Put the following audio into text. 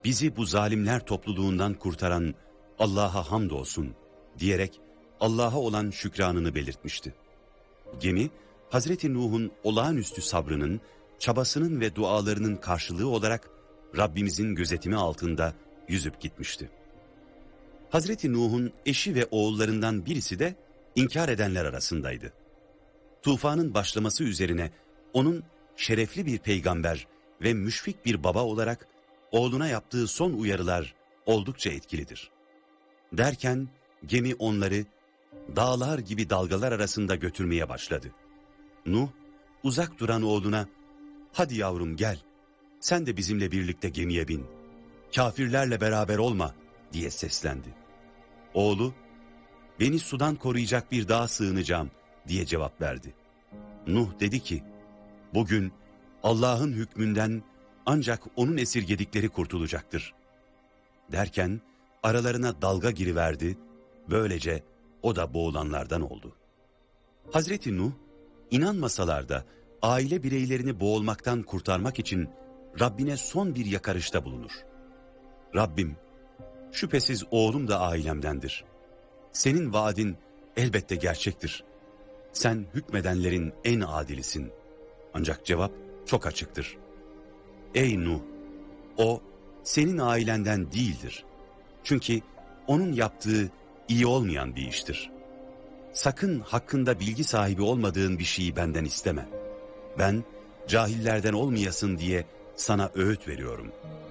bizi bu zalimler topluluğundan kurtaran Allah'a hamdolsun diyerek Allah'a olan şükranını belirtmişti. Gemi, Hazreti Nuh'un olağanüstü sabrının, çabasının ve dualarının karşılığı olarak Rabbimizin gözetimi altında yüzüp gitmişti. Hazreti Nuh'un eşi ve oğullarından birisi de inkar edenler arasındaydı. Tufanın başlaması üzerine onun şerefli bir peygamber ve müşfik bir baba olarak oğluna yaptığı son uyarılar oldukça etkilidir. Derken gemi onları dağlar gibi dalgalar arasında götürmeye başladı. Nuh uzak duran oğluna "Hadi yavrum gel, sen de bizimle birlikte gemiye bin. Kafirlerle beraber olma." diye seslendi. Oğlu "Beni sudan koruyacak bir dağa sığınacağım." diye cevap verdi. Nuh dedi ki, "Bugün Allah'ın hükmünden ancak onun esirgedikleri kurtulacaktır." Derken aralarına dalga giriverdi, böylece o da boğulanlardan oldu. Hazreti Nuh, inanmasalar da aile bireylerini boğulmaktan kurtarmak için Rabbine son bir yakarışta bulunur. "Rabbim, şüphesiz oğlum da ailemdendir. Senin vaadin elbette gerçektir. Sen hükmedenlerin en adilisin." Ancak cevap çok açıktır. "Ey Nuh, o senin ailenden değildir. Çünkü onun yaptığı iyi olmayan bir iştir. Sakın hakkında bilgi sahibi olmadığın bir şeyi benden isteme. Ben cahillerden olmayasın diye sana öğüt veriyorum."